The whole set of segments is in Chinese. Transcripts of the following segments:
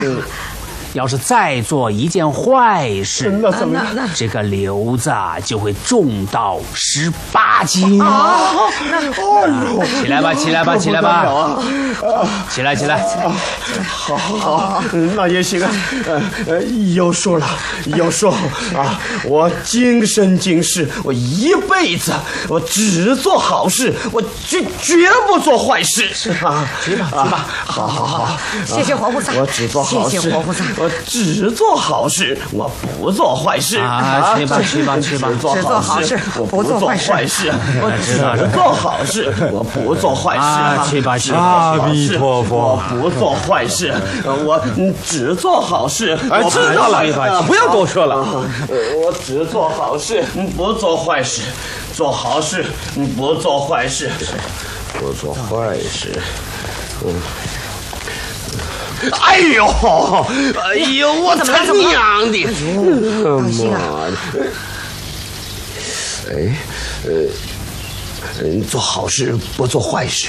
要是再做一件坏事， 那怎么样？ 这个瘤子就会重到18斤。起来吧，起来吧，起来吧！起来，起来！ 好，那也行啊。有数了，有数啊！我今生今世，我一辈子，我只做好事，我绝不做坏事。是啊， 去吧，去吧。 好， 谢谢活菩萨， 我只做好事。 谢谢活菩萨。 我只做好事，我不做坏事。 啊，去吧，去吧，去吧！ 只做好事，我不做坏事。我只做好事，我不做坏事。 去吧，去吧！ 阿弥陀佛， 我不做坏事，我只做好事。 哎，知道了，不要多说了。 我只做好事，不做坏事。做好事，不做坏事。不做坏事。哎呦，我他娘的！妈的！做好事不做坏事。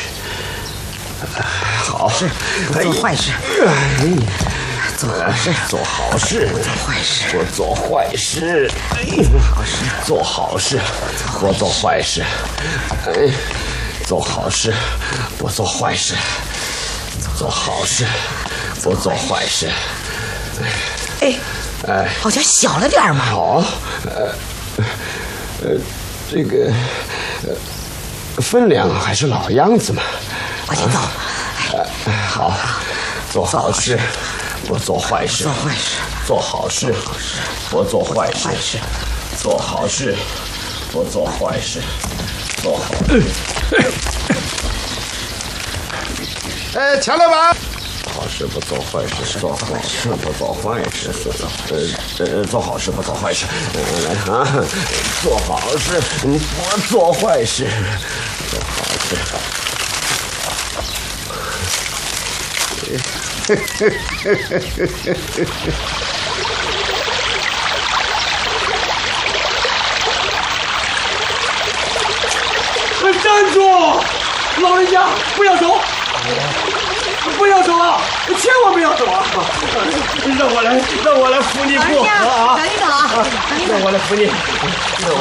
好事不做坏事。做好事， 做好事， 做坏事， 不做坏事。 好事， 做好事，不做坏事。做好事，不做坏事。做好事，不做坏事。 好像小了点嘛。 好，这个分量还是老样子嘛。 我先走。 好，做好事，不做坏事。 做坏事， 做好事，不做坏事。做好事，不做坏事。做好。 钱老板， 好事不做坏事，做好事不做坏事。做好事不做坏事。来啊，做好事不做坏事。做好事。 站住！老人家，不要走！不要走啊！千万不要走啊！让我来扶你过啊！ 等一等啊！ 让我来扶你。